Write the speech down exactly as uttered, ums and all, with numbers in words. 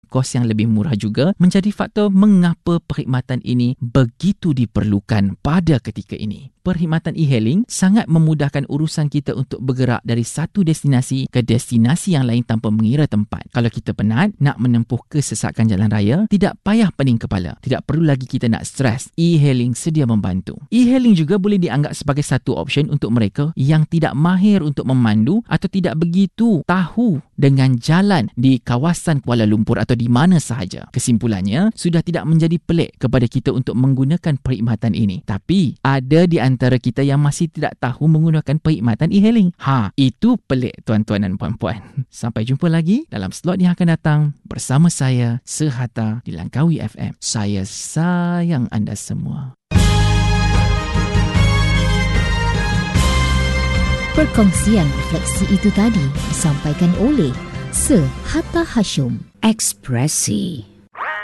kos yang lebih murah juga menjadi faktor mengapa perkhidmatan ini begitu diperlukan pada ketika ini. Perkhidmatan e-hailing sangat memudahkan urusan kita untuk bergerak dari satu destinasi ke destinasi yang lain tanpa mengira tempat. Kalau kita penat nak menempuh kesesakan jalan raya, tidak payah pening kepala. Tidak perlu lagi kita nak stres. E-hailing sedia membantu. E-hailing juga boleh dianggap sebagai satu option untuk mereka yang tidak mahir untuk memandu atau tidak begitu tahu dengan jalan di kawasan Kuala Lumpur atau di mana sahaja. Kesimpulannya, sudah tidak menjadi pelik kepada kita untuk menggunakan perkhidmatan ini. Tapi, ada di antara kita yang masih tidak tahu menggunakan perkhidmatan e-hailing. Ha, itu pelik tuan-tuan dan puan-puan. Sampai jumpa lagi dalam slot yang akan datang bersama saya, Sehata di Langkawi F M. Saya sayang anda semua. Perkongsian refleksi itu tadi disampaikan oleh Sehata Hashim. Ekspresi.